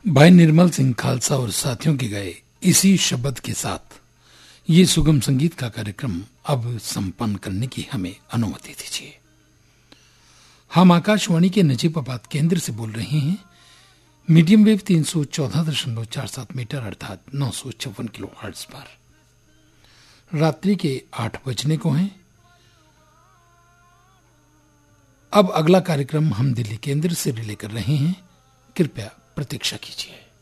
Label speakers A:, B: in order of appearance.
A: भाई निर्मल सिंह खालसा और साथियों के गए इसी शब्द के साथ ये सुगम संगीत का कार्यक्रम अब संपन्न करने की हमें अनुमति दीजिए। हम आकाशवाणी के नजीबाबाद केंद्र से बोल रहे हैं, मीडियम वेव 314.47 मीटर अर्थात 956 किलो हर्ट्ज पर। रात्रि के 8 बजने को हैं। अब अगला कार्यक्रम हम दिल्ली केंद्र से रिले कर रहे हैं, कृपया प्रतीक्षा कीजिए।